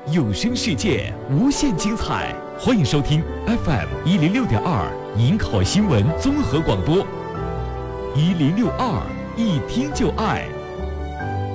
有声世界无限精彩，欢迎收听 FM106.2银考新闻综合广播，1062，一听就爱。